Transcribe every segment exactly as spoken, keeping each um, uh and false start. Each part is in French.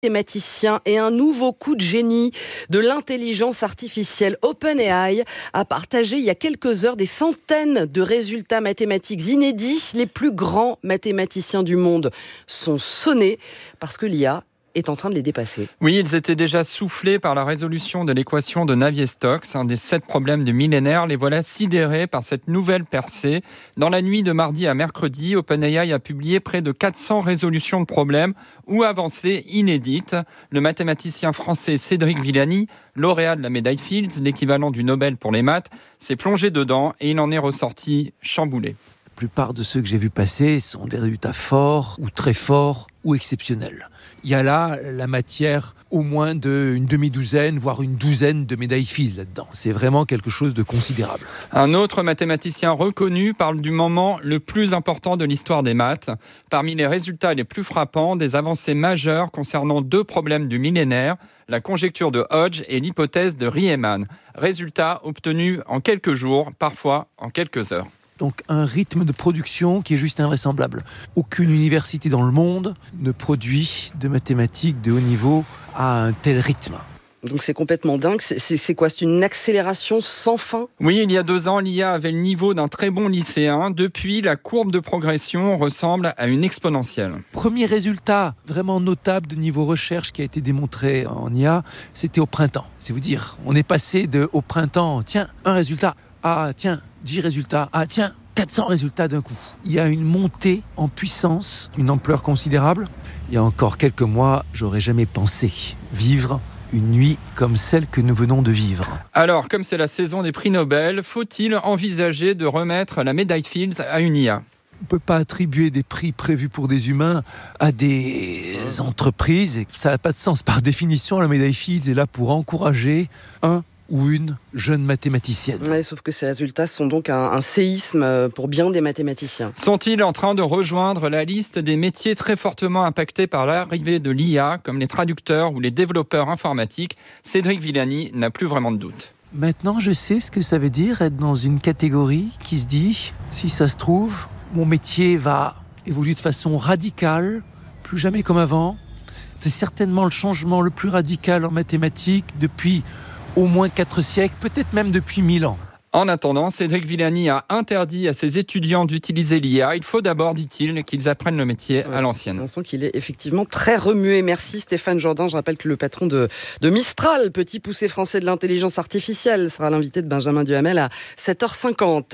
Mathématicien et un nouveau coup de génie de l'intelligence artificielle. OpenAI a partagé il y a quelques heures des centaines de résultats mathématiques inédits. Les plus grands mathématiciens du monde sont sonnés parce que l'I A est en train de les dépasser. Oui, ils étaient déjà soufflés par la résolution de l'équation de Navier-Stokes, un des sept problèmes du millénaire. Les voilà sidérés par cette nouvelle percée. Dans la nuit de mardi à mercredi, OpenAI a publié près de quatre cents résolutions de problèmes ou avancées inédites. Le mathématicien français Cédric Villani, lauréat de la médaille Fields, l'équivalent du Nobel pour les maths, s'est plongé dedans et il en est ressorti chamboulé. La plupart de ceux que j'ai vus passer sont des résultats forts ou très forts ou exceptionnels. Il y a là la matière au moins d'une demi-douzaine, voire une douzaine de médailles Fields là-dedans. C'est vraiment quelque chose de considérable. Un autre mathématicien reconnu parle du moment le plus important de l'histoire des maths. Parmi les résultats les plus frappants, des avancées majeures concernant deux problèmes du millénaire, la conjecture de Hodge et l'hypothèse de Riemann. Résultats obtenus en quelques jours, parfois en quelques heures. Donc un rythme de production qui est juste invraisemblable. Aucune université dans le monde ne produit de mathématiques de haut niveau à un tel rythme. Donc c'est complètement dingue. C'est, c'est, c'est quoi ? C'est une accélération sans fin ? Oui, il y a deux ans, l'I A avait le niveau d'un très bon lycéen. Depuis, la courbe de progression ressemble à une exponentielle. Premier résultat vraiment notable de niveau recherche qui a été démontré en I A, c'était au printemps. C'est vous dire, on est passé de au printemps, tiens, un résultat, ah tiens, dix résultats, ah tiens, quatre cents résultats d'un coup. Il y a une montée en puissance d'une ampleur considérable. Il y a encore quelques mois, j'aurais jamais pensé vivre une nuit comme celle que nous venons de vivre. Alors, comme c'est la saison des prix Nobel, faut-il envisager de remettre la médaille Fields à une I A ? On ne peut pas attribuer des prix prévus pour des humains à des entreprises. Et ça n'a pas de sens. Par définition, la médaille Fields est là pour encourager un ou une jeune mathématicienne. Ouais, sauf que ces résultats sont donc un, un séisme pour bien des mathématiciens. Sont-ils en train de rejoindre la liste des métiers très fortement impactés par l'arrivée de l'I A, comme les traducteurs ou les développeurs informatiques ? Cédric Villani n'a plus vraiment de doute. Maintenant, je sais ce que ça veut dire être dans une catégorie qui se dit, si ça se trouve, mon métier va évoluer de façon radicale, plus jamais comme avant. C'est certainement le changement le plus radical en mathématiques depuis au moins quatre siècles, peut-être même depuis mille ans. En attendant, Cédric Villani a interdit à ses étudiants d'utiliser l'I A. Il faut d'abord, dit-il, qu'ils apprennent le métier ouais, à l'ancienne. On sent qu'il est effectivement très remué. Merci Stéphane Jourdain. Je rappelle que le patron de, de Mistral, petit poussé français de l'intelligence artificielle, sera l'invité de Benjamin Duhamel à sept heures cinquante.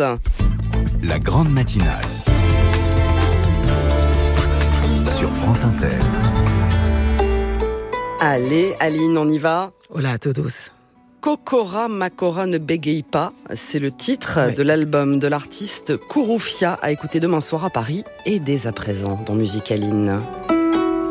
La grande matinale sur France Inter. Allez, Aline, on y va. Hola a todos. Kokora Makora ne bégaye pas, c'est le titre oui. de l'album de l'artiste Kouroufia à écouter demain soir à Paris et dès à présent dans Musicaline.